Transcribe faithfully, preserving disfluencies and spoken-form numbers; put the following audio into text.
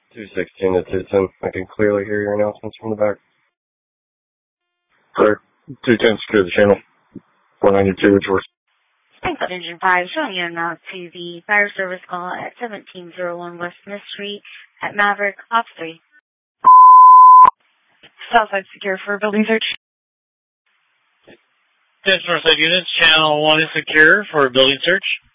two sixteen to two ten. I can clearly hear your announcements from the back. Clear. two ten, secure the channel. four ninety-two, it's yours. Thanks, Engine five, showing you now to the fire service call at seventeen oh one West Smith Street at Maverick, Op three. Southside secure for building search. Yes, Northside units, channel one is secure for building search.